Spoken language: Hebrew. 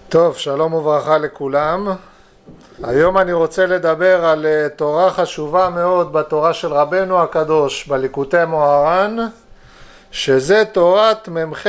טוב, שלום וברכה לכולם. היום אני רוצה לדבר על תורה חשובה מאוד בתורה של רבנו הקדוש בליקוטי מוהר"ן, שזה תורת מ"ח